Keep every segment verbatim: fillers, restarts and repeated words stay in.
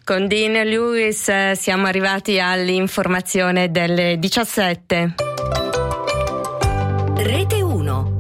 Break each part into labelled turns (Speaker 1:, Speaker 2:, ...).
Speaker 1: Con Dean Lewis eh, siamo arrivati all'informazione delle diciassette.
Speaker 2: Rete uno.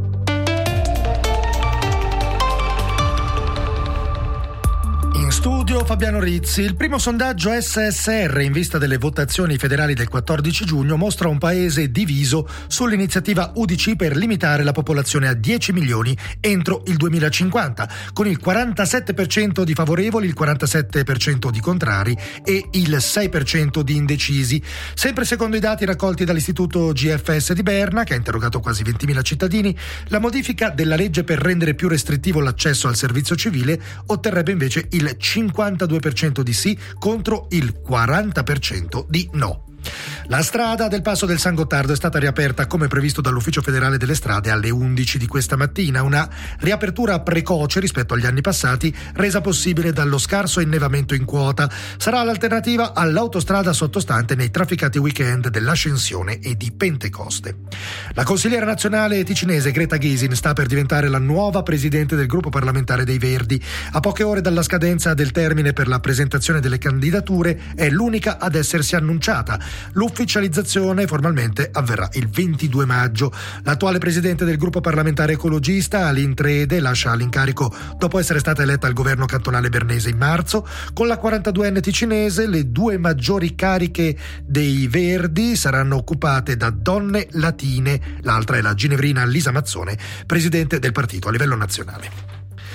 Speaker 3: Studio Fabiano Rizzi. Il primo sondaggio S S R in vista delle votazioni federali del quattordici giugno mostra un paese diviso sull'iniziativa U D C per limitare la popolazione a dieci milioni entro il duemilacinquanta, con il quarantasette per cento di favorevoli, il quarantasette per cento di contrari e il sei per cento di indecisi. Sempre secondo i dati raccolti dall'istituto G F S di Berna, che ha interrogato quasi ventimila cittadini, la modifica della legge per rendere più restrittivo l'accesso al servizio civile otterrebbe invece il cinquantadue per cento di sì contro il quaranta per cento di no. La strada del Passo del San Gottardo è stata riaperta come previsto dall'Ufficio Federale delle Strade alle undici di questa mattina, una riapertura precoce rispetto agli anni passati, resa possibile dallo scarso innevamento in quota. Sarà l'alternativa all'autostrada sottostante nei trafficati weekend dell'Ascensione e di Pentecoste. La consigliera nazionale ticinese Greta Gysin sta per diventare la nuova presidente del gruppo parlamentare dei Verdi. A poche ore dalla scadenza del termine per la presentazione delle candidature è l'unica ad essersi annunciata. L'ufficializzazione formalmente avverrà il ventidue maggio. L'attuale presidente del gruppo parlamentare ecologista, Aline Trede, lascia l'incarico dopo essere stata eletta al governo cantonale bernese in marzo. Con la quarantaduenne ticinese, le due maggiori cariche dei Verdi saranno occupate da donne latine. L'altra è la ginevrina Lisa Mazzone, presidente del partito a livello nazionale.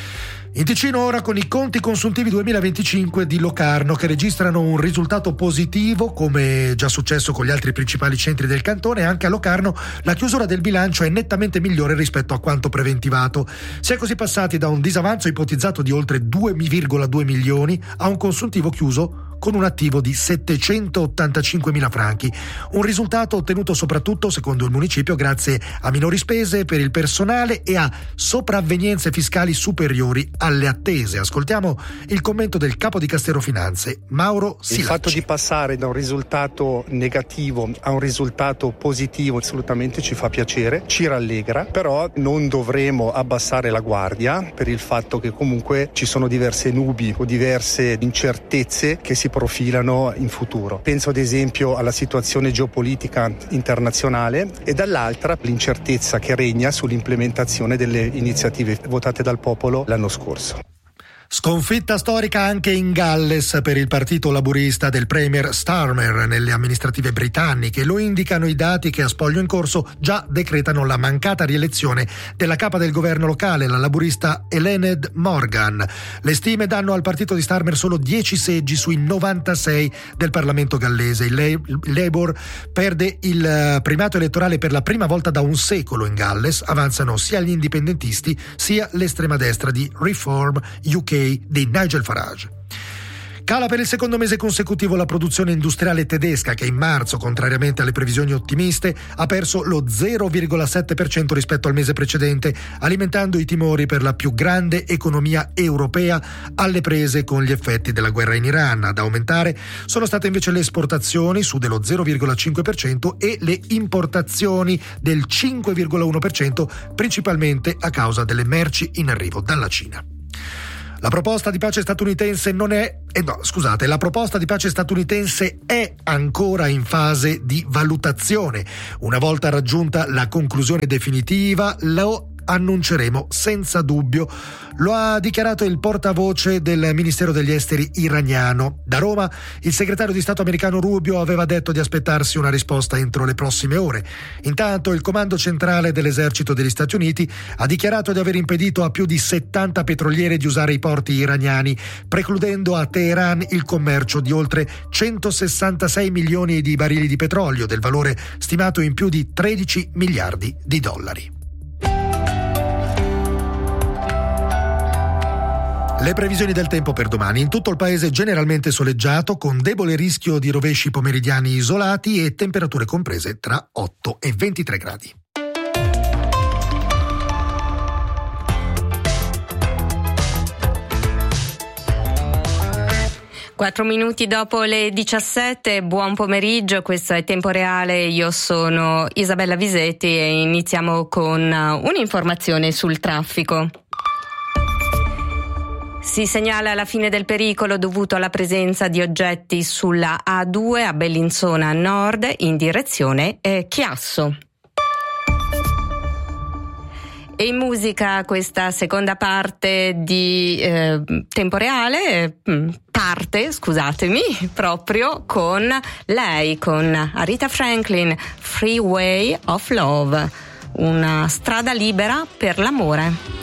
Speaker 3: In Ticino ora con i conti consuntivi duemilaventicinque di Locarno, che registrano un risultato positivo come già successo con gli altri principali centri del cantone. Anche a Locarno la chiusura del bilancio è nettamente migliore rispetto a quanto preventivato. Si è così passati da un disavanzo ipotizzato di oltre due virgola due milioni a un consuntivo chiuso con un attivo di settecentottantacinquemila franchi, un risultato ottenuto soprattutto, secondo il municipio, grazie a minori spese per il personale e a sopravvenienze fiscali superiori alle attese. Ascoltiamo il commento del capo di Castero Finanze, Mauro Silacci.
Speaker 4: Il fatto di passare da un risultato negativo a un risultato positivo assolutamente ci fa piacere, ci rallegra, però non dovremo abbassare la guardia per il fatto che comunque ci sono diverse nubi o diverse incertezze che si profilano in futuro. Penso ad esempio alla situazione geopolitica internazionale e dall'altra l'incertezza che regna sull'implementazione delle iniziative votate dal popolo l'anno scorso.
Speaker 3: Sconfitta storica anche in Galles per il partito laburista del premier Starmer nelle amministrative britanniche. Lo indicano i dati che a spoglio in corso già decretano la mancata rielezione della capa del governo locale, la laburista Eluned Morgan. Le stime danno al partito di Starmer solo dieci seggi sui novantasei del Parlamento gallese. Il Labour perde il primato elettorale per la prima volta da un secolo in Galles. Avanzano sia gli indipendentisti sia l'estrema destra di Reform U K di Nigel Farage. Cala per il secondo mese consecutivo la produzione industriale tedesca, che in marzo, contrariamente alle previsioni ottimiste, ha perso lo zero virgola sette per cento rispetto al mese precedente, alimentando i timori per la più grande economia europea alle prese con gli effetti della guerra in Iran. Ad aumentare sono state invece le esportazioni su dello zero virgola cinque per cento e le importazioni del cinque virgola uno per cento, principalmente a causa delle merci in arrivo dalla Cina. La proposta di pace statunitense non è, eh no, scusate, la proposta di pace statunitense è ancora in fase di valutazione. Una volta raggiunta la conclusione definitiva, lo annunceremo senza dubbio. Lo ha dichiarato il portavoce del Ministero degli Esteri iraniano. Da Roma, il segretario di Stato americano Rubio aveva detto di aspettarsi una risposta entro le prossime ore. Intanto, il comando centrale dell'esercito degli Stati Uniti ha dichiarato di aver impedito a più di settanta petroliere di usare i porti iraniani, precludendo a Teheran il commercio di oltre centosessantasei milioni di barili di petrolio, del valore stimato in più di tredici miliardi di dollari. Le previsioni del tempo per domani: in tutto il paese generalmente soleggiato, con debole rischio di rovesci pomeridiani isolati e temperature comprese tra otto e ventitré gradi.
Speaker 1: Quattro minuti dopo le diciassette, buon pomeriggio, questo è Tempo Reale, io sono Isabella Visetti e iniziamo con un'informazione sul traffico. Si segnala la fine del pericolo dovuto alla presenza di oggetti sulla A due a Bellinzona Nord in direzione eh, Chiasso. E in musica questa seconda parte di eh, Tempo Reale parte, scusatemi, proprio con lei, con Aretha Franklin, Freeway of Love, una strada libera per l'amore.